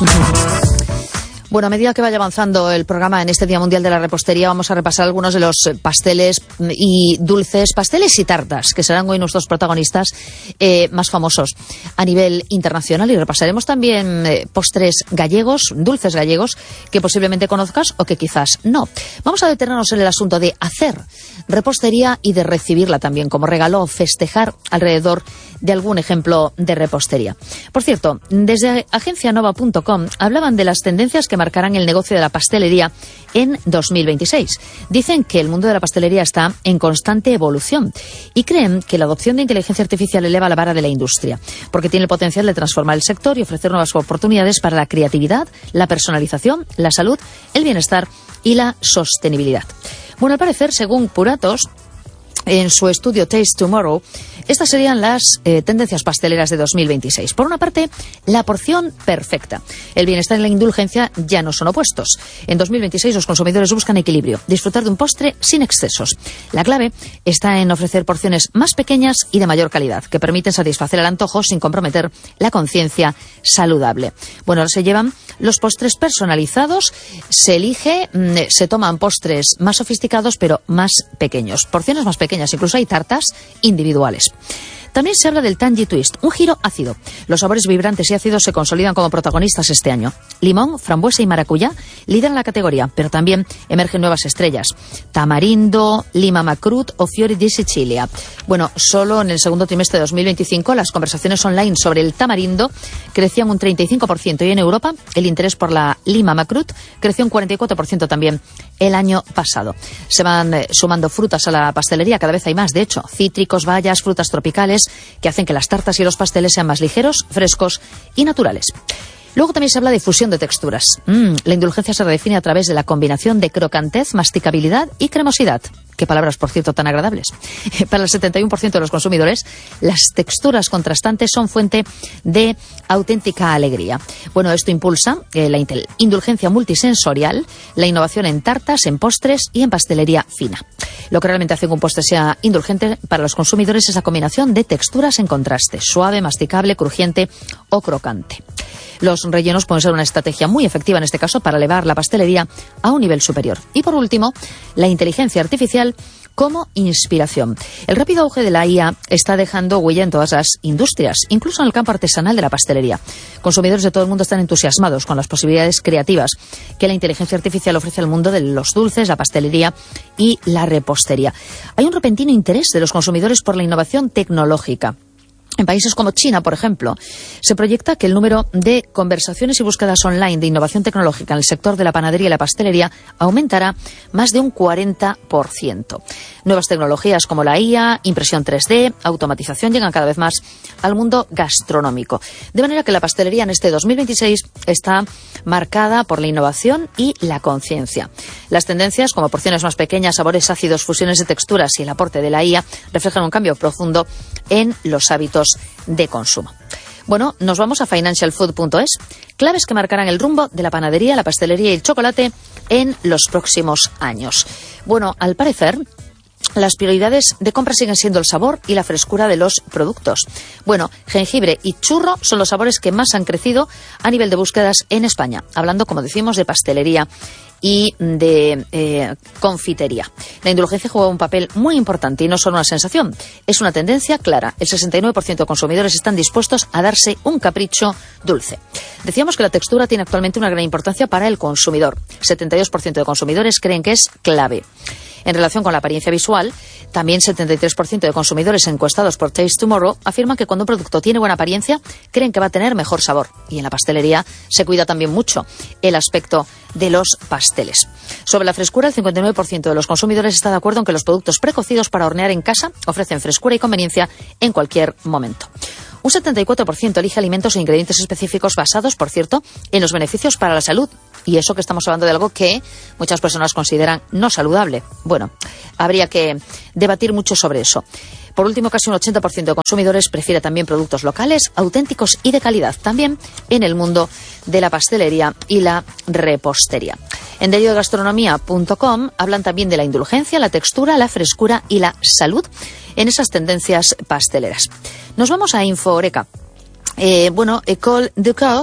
Bueno, a medida que vaya avanzando el programa en este Día Mundial de la Repostería, vamos a repasar algunos de los pasteles y dulces, pasteles y tartas, que serán hoy nuestros protagonistas más famosos a nivel internacional. Y repasaremos también postres gallegos, dulces gallegos, que posiblemente conozcas o que quizás no. Vamos a detenernos en el asunto de hacer repostería y de recibirla también como regalo o festejar alrededor de algún ejemplo de repostería. Por cierto, desde agencianova.com hablaban de las tendencias que marcarán el negocio de la pastelería en 2026. Dicen que el mundo de la pastelería está en constante evolución y creen que la adopción de inteligencia artificial eleva la vara de la industria, porque tiene el potencial de transformar el sector y ofrecer nuevas oportunidades para la creatividad, la personalización, la salud, el bienestar y la sostenibilidad. Bueno, al parecer, según Puratos, en su estudio Taste Tomorrow, estas serían las tendencias pasteleras de 2026. Por una parte, la porción perfecta. El bienestar y la indulgencia ya no son opuestos. En 2026 los consumidores buscan equilibrio, disfrutar de un postre sin excesos. La clave está en ofrecer porciones más pequeñas y de mayor calidad, que permiten satisfacer el antojo sin comprometer la conciencia saludable. Bueno, ahora se llevan los postres personalizados, se elige, se toman postres más sofisticados pero más pequeños, porciones más pequeñas, incluso hay tartas individuales. También se habla del Tangy Twist, un giro ácido. Los sabores vibrantes y ácidos se consolidan como protagonistas este año. Limón, frambuesa y maracuyá lideran la categoría, pero también emergen nuevas estrellas. Tamarindo, lima macrut o fiori di Sicilia. Bueno, solo en el segundo trimestre de 2025 las conversaciones online sobre el tamarindo crecían un 35% y en Europa el interés por la lima macrut creció un 44% también el año pasado. Se van sumando frutas a la pastelería, cada vez hay más, de hecho, cítricos, bayas, frutas tropicales, que hacen que las tartas y los pasteles sean más ligeros, frescos y naturales. Luego también se habla de fusión de texturas. La indulgencia se redefine a través de la combinación de crocantez, masticabilidad y cremosidad. Qué palabras, por cierto, tan agradables. Para el 71% de los consumidores, las texturas contrastantes son fuente de auténtica alegría. Bueno, esto impulsa la indulgencia multisensorial, la innovación en tartas, en postres y en pastelería fina. Lo que realmente hace que un postre sea indulgente para los consumidores es la combinación de texturas en contraste, suave, masticable, crujiente o crocante. Los rellenos pueden ser una estrategia muy efectiva en este caso para elevar la pastelería a un nivel superior. Y por último, la inteligencia artificial como inspiración. El rápido auge de la IA está dejando huella en todas las industrias, incluso en el campo artesanal de la pastelería. Consumidores de todo el mundo están entusiasmados con las posibilidades creativas que la inteligencia artificial ofrece al mundo de los dulces, la pastelería y la repostería. Hay un repentino interés de los consumidores por la innovación tecnológica. En países como China, por ejemplo, se proyecta que el número de conversaciones y búsquedas online de innovación tecnológica en el sector de la panadería y la pastelería aumentará más de un 40%. Nuevas tecnologías como la IA, impresión 3D, automatización llegan cada vez más al mundo gastronómico. De manera que la pastelería en este 2026 está marcada por la innovación y la conciencia. Las tendencias, como porciones más pequeñas, sabores ácidos, fusiones de texturas y el aporte de la IA, reflejan un cambio profundo en los hábitos de consumo. Bueno, nos vamos a financialfood.es. Claves que marcarán el rumbo de la panadería, la pastelería y el chocolate en los próximos años. Bueno, al parecer, las prioridades de compra siguen siendo el sabor y la frescura de los productos. Bueno, jengibre y churro son los sabores que más han crecido a nivel de búsquedas en España, hablando, como decimos, de pastelería y de confitería. La indulgencia juega un papel muy importante y no solo una sensación, es una tendencia clara. El 69% de consumidores están dispuestos a darse un capricho dulce. Decíamos que la textura tiene actualmente una gran importancia para el consumidor. 72% de consumidores creen que es clave. En relación con la apariencia visual, también 73% de consumidores encuestados por Taste Tomorrow afirman que cuando un producto tiene buena apariencia, creen que va a tener mejor sabor. Y en la pastelería se cuida también mucho el aspecto de los pasteles. Sobre la frescura, el 59% de los consumidores está de acuerdo en que los productos precocidos para hornear en casa ofrecen frescura y conveniencia en cualquier momento. Un 74% elige alimentos e ingredientes específicos basados, por cierto, en los beneficios para la salud. Y eso que estamos hablando de algo que muchas personas consideran no saludable. Bueno, habría que debatir mucho sobre eso. Por último, casi un 80% de consumidores prefiere también productos locales, auténticos y de calidad, también en el mundo de la pastelería y la repostería. En diariodegastronomía.com hablan también de la indulgencia, la textura, la frescura y la salud en esas tendencias pasteleras. Nos vamos a Info Oreca. École du Coeur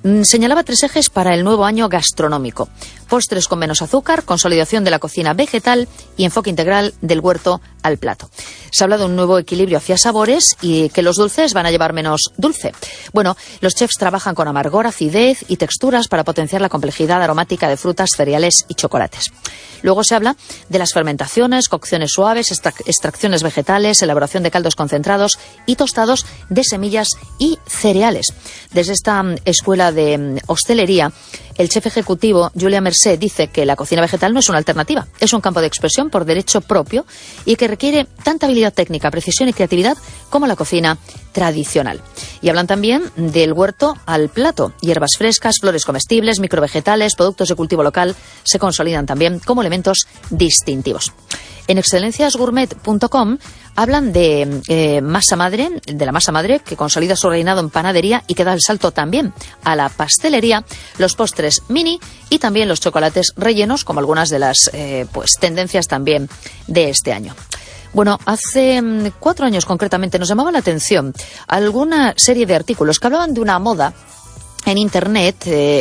Señalaba 3 ejes para el nuevo año gastronómico: postres con menos azúcar, consolidación de la cocina vegetal y enfoque integral del huerto al plato. Se habla de un nuevo equilibrio hacia sabores y que los dulces van a llevar menos dulce. Bueno, los chefs trabajan con amargor, acidez y texturas para potenciar la complejidad aromática de frutas, cereales y chocolates. Luego se habla de las fermentaciones, cocciones suaves, extracciones vegetales, elaboración de caldos concentrados y tostados de semillas y cereales. Desde esta escuela de hostelería, el chef ejecutivo, Julia Mercé, dice que la cocina vegetal no es una alternativa, es un campo de expresión por derecho propio y que requiere tanta habilidad técnica, precisión y creatividad como la cocina tradicional. Y hablan también del huerto al plato. Hierbas frescas, flores comestibles, microvegetales, productos de cultivo local se consolidan también como elementos distintivos. En excelenciasgourmet.com hablan de masa madre, de la masa madre que consolida su reinado en panadería y que da el salto también a la pastelería, los postres mini y también los chocolates rellenos, como algunas de las tendencias también de este año. Bueno, hace 4 años concretamente nos llamaba la atención alguna serie de artículos que hablaban de una moda en Internet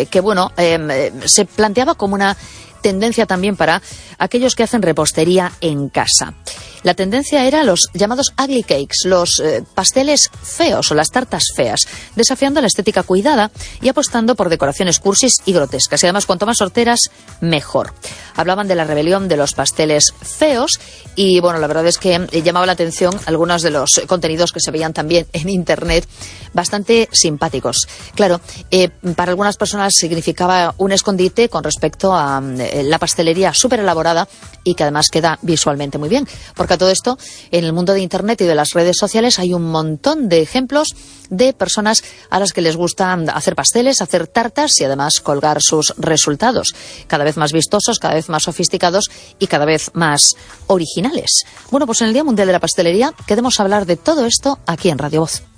se planteaba como una tendencia también para aquellos que hacen repostería en casa. La tendencia era los llamados ugly cakes, los pasteles feos o las tartas feas, desafiando la estética cuidada y apostando por decoraciones cursis y grotescas. Y además, cuanto más sorteras, mejor. Hablaban de la rebelión de los pasteles feos y, bueno, la verdad es que llamaba la atención algunos de los contenidos que se veían también en Internet, bastante simpáticos. Claro, para algunas personas significaba un escondite con respecto a la pastelería súper elaborada y que además queda visualmente muy bien. Porque a todo esto, en el mundo de Internet y de las redes sociales hay un montón de ejemplos de personas a las que les gusta hacer pasteles, hacer tartas y además colgar sus resultados. Cada vez más vistosos, cada vez más sofisticados y cada vez más originales. Bueno, pues en el Día Mundial de la Pastelería queremos hablar de todo esto aquí en Radio Voz.